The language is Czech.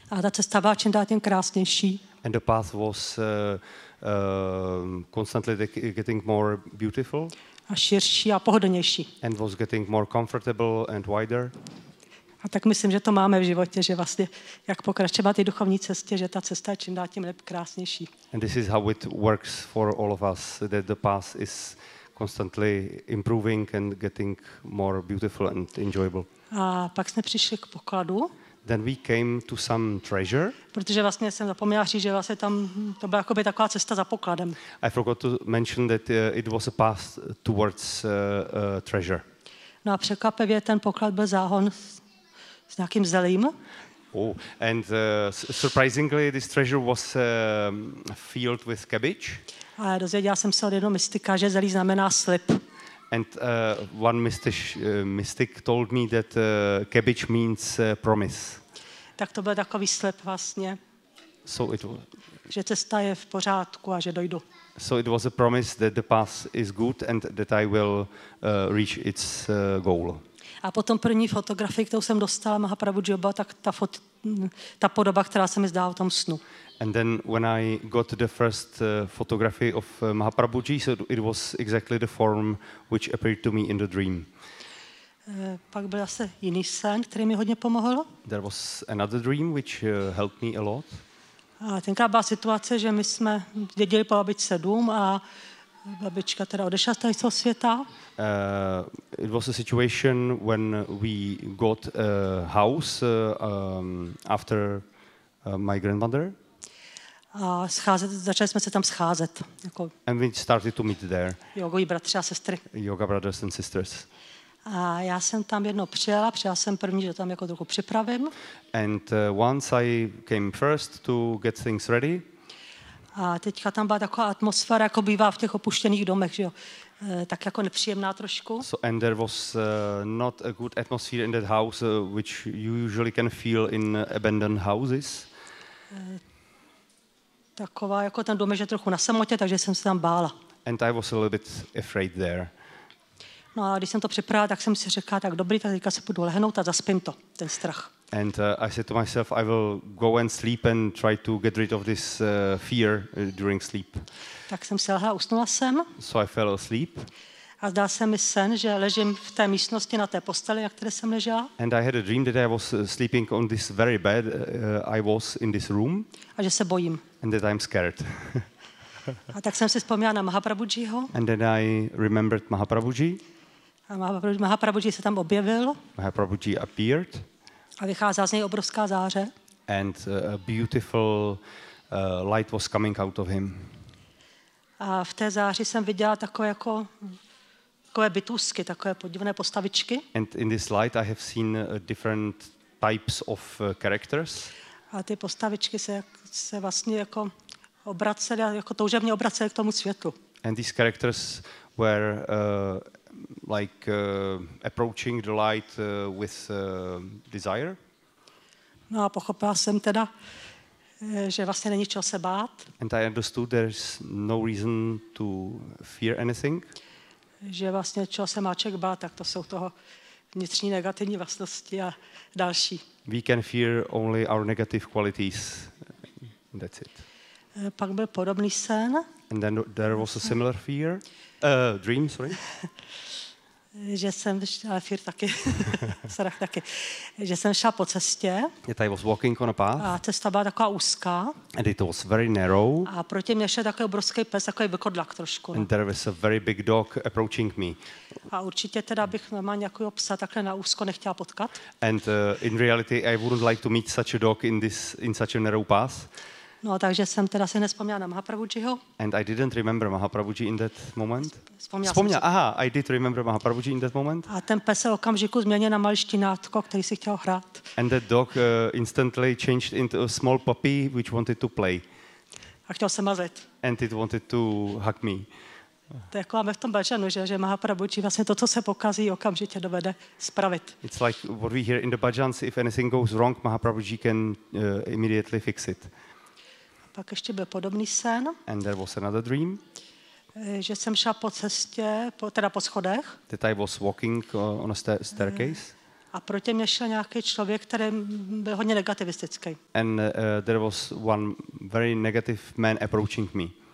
A ta cesta byla čím dál tím krásnější. And the path was constantly getting more beautiful. A širší a pohodlnější. And was getting more comfortable and wider. A tak myslím, že to máme v životě, že vlastně jak pokračovat té duchovní cestě, že ta cesta je čím dál tím krásnější. And this is how it works for all of us, that the path is constantly improving and getting more beautiful and enjoyable. A pak jsme přišli k pokladu. Then we came to some treasure. Protože vlastně jsem zapomněla říct, že vlastně tam to byla jakoby taková cesta za pokladem. I forgot to mention that it was a path towards treasure. No a překvapivě ten poklad byl záhon s nějakým zelím. Oh, and surprisingly, this treasure was filled with cabbage. A dozvěděla jsem se od jednoho mystika, že zelí znamená slib. And one mystic told me that cabbage means promise. Tak to byl takový slib vlastně, So že cesta je v pořádku a že dojdu. So it was a promise that the path is good and that I will reach its goal. A potom první fotografii, kterou jsem dostala Mahaprabhujiho, byla tak ta podoba, která se mi zdála v tom snu. And then when I got the first photography of Mahaprabhuji, so it was exactly the form which appeared to me in the dream. Pak byl zase jiný sen, který mi hodně pomohl. There was another dream which helped me a lot. A tenkrát byla situace, že my jsme dědili po babičce dům a babička teda odešla z toho světa. It was a situation when we got a house after my grandmother. A začali jsme se tam scházet. Jako And we started to meet there. jogoví bratři a sestry. Yoga brothers and sisters. A já jsem tam jednou přijela jsem první, že tam jako trochu připravím. And once I came first to get things ready. A teďka tam byla taková atmosféra, jako bývá v těch opuštěných domech, že jo. Tak jako nepříjemná trošku. And there was not a good atmosphere in that house, which you usually can feel in abandoned houses. Taková jako ten domek, že trochu na samotě, takže jsem se tam bála. And I was a little bit afraid there. No a když jsem to připravila, tak jsem si řekla, tak dobrý, tak teďka se půjdu lehnout a zaspím to, ten strach. And I said to myself, I will go and sleep and try to get rid of this fear during sleep. Tak jsem si lehla, usnula jsem. So I fell asleep. A zdá se mi sen, že ležím v té místnosti na té posteli, na které jsem ležela. And I had a dream that I was sleeping on this very bed. I was in this room. A že se bojím. And that I'm scared. A tak jsem si vzpomněla na Mahaprabhujiho. And then I remembered Mahaprabhuji. A Mahaprabhuji se tam objevil. Mahaprabhuji appeared. A vycházela z něj obrovská záře. And a beautiful light was coming out of him. A v té záři jsem viděla takové bytůzky, takové podivné postavičky. And in this light I have seen different types of characters. A ty postavičky se vlastně jako obracely, jako toužebně obracely k tomu světlu. And these characters were approaching the light with desire. No a pochopila jsem teda, že vlastně není čeho se bát. And I understood there's no reason to fear anything. Že vlastně čeho se má člověk bát, tak to jsou toho vnitřní negativní vlastnosti a další. We can fear only our negative qualities. That's it. Pak byl podobný sen. And then there was a similar dream, sorry. Že jsem že jsem šla po cestě. That I was walking on a path. A cesta byla taková úzká. And it was very narrow. A proti mě šel takový obrovský pes, takový vlkodlak trošku. And there was a very big dog approaching me. A určitě teda bych normálně nějakého psa takhle na úzko nechtěla potkat. And in reality I wouldn't like to meet such a dog in such a narrow path. No, takže jsem teda si nespomněla na Mahaprabhujiho. And I didn't remember Mahaprabhuji in that moment. Vzpomněla. Aha, I did remember Mahaprabhuji in that moment. A ten pes se okamžiku změnil na malý štinátko, který si chtěl hrát. And that dog instantly changed into a small puppy which wanted to play. A chtěl se mazlit. And it wanted to hug me. To je jako máme v tom bhajanu, že Mahaprabhuji vlastně to, co se pokazí, okamžitě dovede spravit. It's like what we hear in the bhajans, if anything goes wrong, Mahaprabhuji can immediately fix it. Pak ještě byl podobný sen. And there was another dream. Že jsem šla po cestě, teda po schodech. That I was walking on a staircase. A proti mě šel nějaký člověk, který byl hodně negativistický. And there was one very negative man approaching me.